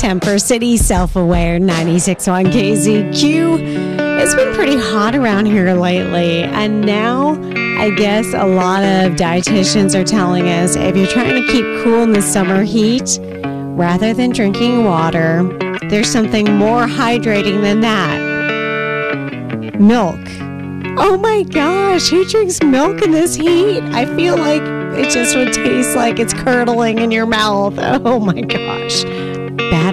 Temper City, self-aware, 96.1 KZQ. It's been pretty hot around here lately, and now I guess a lot of dietitians are telling us if you're trying to keep cool in the summer heat, rather than drinking water, there's something more hydrating than that. Milk. Oh my gosh, who drinks milk in this heat? I feel like it just would taste like it's curdling in your mouth. Oh my gosh. Bad